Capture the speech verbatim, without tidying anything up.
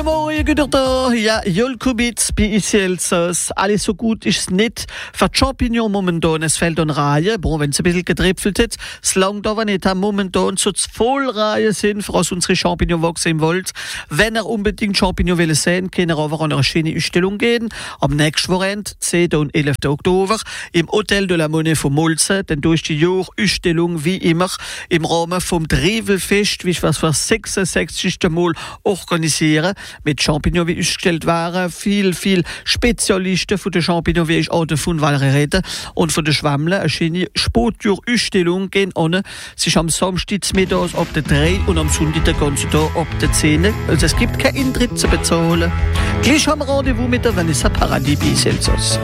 Guten Morgen, guten Tag. Ja, Jolkubitz bei Iselsos. Alles so gut ist es nicht. Für die Champignon momentan, es fällt an Reihe. Bon, wenn es ein bisschen getripfelt hat, es langt aber nicht. Momentan so voll Reihe sind, für was unsere Champignon wachsen wollt. Wenn ihr unbedingt Champignon will sehen, könnt ihr aber an eine schöne Ausstellung gehen. Am nächsten Wochenende, zehnten und elften Oktober, im Hotel de la Monnaie von Molzen. Denn durch die Jahrausstellung, wie immer, im Rahmen vom Drevelfest, wie ich was für sechsundsechzigste Mal organisieren, mit Champignons, wie ausgestellt waren. Viel, viel Spezialisten von den Champignons, wie ich auch davon reden. Und von den Schwämmeln, eine schöne Sportjahr-Ausstellung gehen an. Es ist am Samstag mittags ab der drei und am Sonntag den ganzen Tag ab der zehn. Also es gibt keinen Eintritt zu bezahlen. Gleich haben wir Rendezvous mit der Vanessa Paradis bei Iselsos.